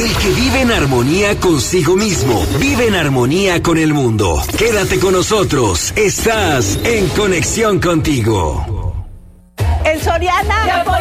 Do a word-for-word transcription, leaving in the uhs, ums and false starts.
El que vive en armonía consigo mismo, vive en armonía con el mundo. Quédate con nosotros. Estás en Conexión Contigo. En Soriana